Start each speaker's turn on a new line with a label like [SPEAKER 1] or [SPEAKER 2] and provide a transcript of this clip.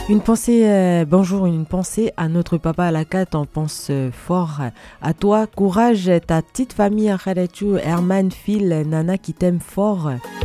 [SPEAKER 1] Une pensée, bonjour, une pensée à notre papa à la 4, on pense fort à toi, courage, ta petite famille, Herman, Phil, Nana qui t'aime fort.